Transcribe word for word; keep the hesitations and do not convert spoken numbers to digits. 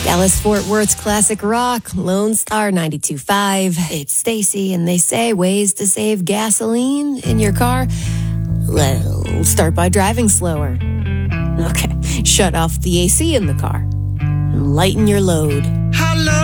Dallas Fort Worth's classic rock, Lone Star ninety-two point five. It's Stacy, and they say ways to save gasoline in your car. Well, start by driving slower. Okay, shut off the A C in the car. And lighten your load.